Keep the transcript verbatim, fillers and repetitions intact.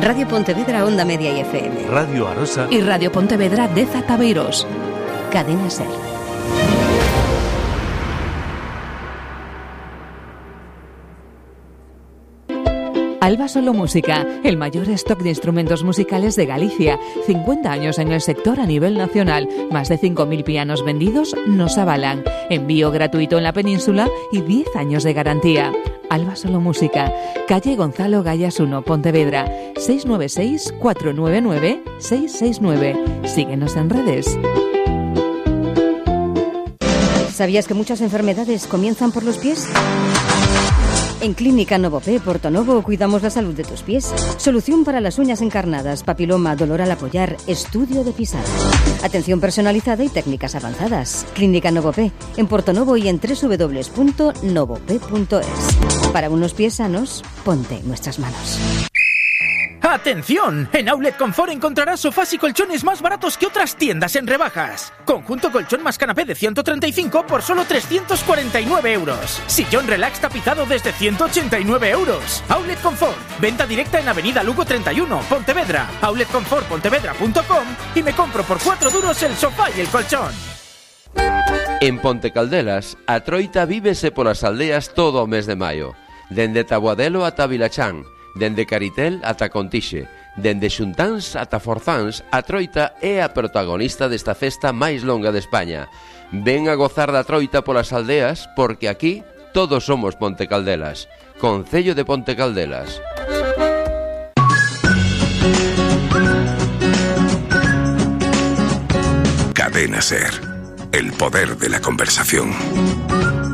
Radio Pontevedra Onda Media y F M. Radio Arosa y Radio Pontevedra Deza Tabeiros. Cadena Ser. Alba Solo Música, el mayor stock de instrumentos musicales de Galicia. cincuenta años en el sector a nivel nacional. Más de cinco mil pianos vendidos nos avalan. Envío gratuito en la península y diez años de garantía. Alba Solo Música, calle Gonzalo Gallas uno, Pontevedra, seis nueve seis, cuatro nueve nueve, seis seis nueve. Síguenos en redes. ¿Sabías que muchas enfermedades comienzan por los pies? En Clínica Novopé Portonovo cuidamos la salud de tus pies. Solución para las uñas encarnadas, papiloma, dolor al apoyar, estudio de pisada. Atención personalizada y técnicas avanzadas. Clínica Novopé en Portonovo y en doble u doble u doble u punto novopé punto es. Para unos pies sanos, ponte en nuestras manos. ¡Atención! En Outlet Confort encontrarás sofás y colchones más baratos que otras tiendas en rebajas. Conjunto colchón más canapé de ciento treinta y cinco por solo trescientos cuarenta y nueve euros. Sillón relax tapizado desde ciento ochenta y nueve euros. Outlet Confort. Venta directa en Avenida Lugo treinta y uno, Pontevedra. outlet confort pontevedra punto com y me compro por cuatro duros el sofá y el colchón. En Ponte Caldelas, a troita vívese polas aldeas todo o mes de maio. Dende Taboadelo ata Vilachán. Dende Caritel ata Contixe, dende Xuntáns ata Forzáns, a troita é a protagonista desta festa máis longa de España. Ven a gozar da troita polas aldeas, porque aquí todos somos Pontecaldelas. Concello de Pontecaldelas. Cadena Ser, el poder de la conversación.